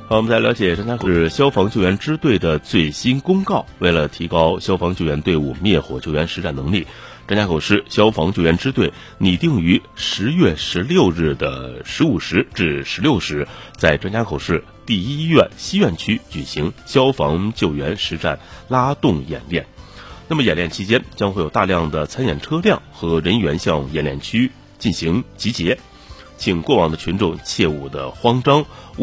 好，我们再了解张家口市消防救援支队的最新公告。为了提高消防救援队伍灭火救援实战能力，张家口市消防救援支队拟定于10月16日的15时至16时，在张家口市第一医院西院区举行消防救援实战拉动演练。那么演练期间将会有大量的参演车辆和人员向演练区进行集结，请过往的群众切勿的慌张。